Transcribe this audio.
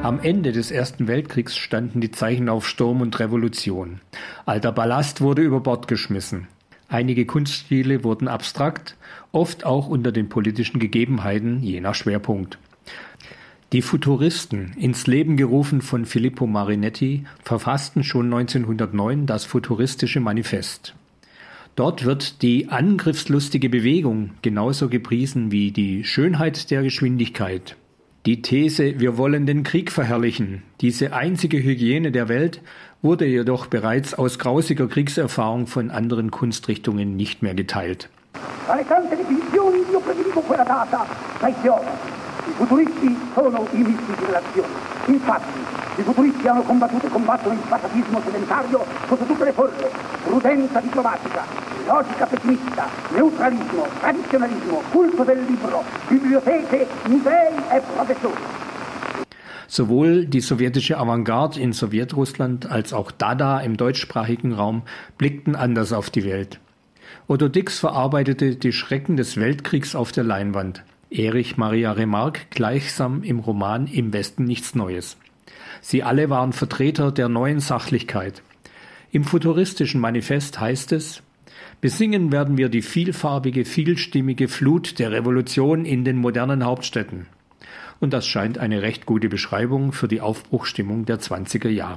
Am Ende des Ersten Weltkriegs standen die Zeichen auf Sturm und Revolution. Alter Ballast wurde über Bord geschmissen. Einige Kunststile wurden abstrakt, oft auch unter den politischen Gegebenheiten, je nach Schwerpunkt. Die Futuristen, ins Leben gerufen von Filippo Marinetti, verfassten schon 1909 das Futuristische Manifest. Dort wird die angriffslustige Bewegung genauso gepriesen wie die Schönheit der Geschwindigkeit. Die These, wir wollen den Krieg verherrlichen, diese einzige Hygiene der Welt, wurde jedoch bereits aus grausiger Kriegserfahrung von anderen Kunstrichtungen nicht mehr geteilt. I futuristi sono i mistici dell'azione. Infatti, i futuristi hanno combattuto e combattono il pacificismo sedentario sotto tutte le forme, prudenza diplomatica, logica pessimista, neutralismo, tradizionalismo, culto del libro, biblioteche, musei e professori. Sowohl die sowjetische Avantgarde in Sowjetrussland als auch Dada im deutschsprachigen Raum blickten anders auf die Welt. Otto Dix verarbeitete die Schrecken des Weltkriegs auf der Leinwand. Erich Maria Remarque gleichsam im Roman Im Westen nichts Neues. Sie alle waren Vertreter der neuen Sachlichkeit. Im Futuristischen Manifest heißt es: Besingen werden wir die vielfarbige, vielstimmige Flut der Revolution in den modernen Hauptstädten. Und das scheint eine recht gute Beschreibung für die Aufbruchsstimmung der 20er Jahre.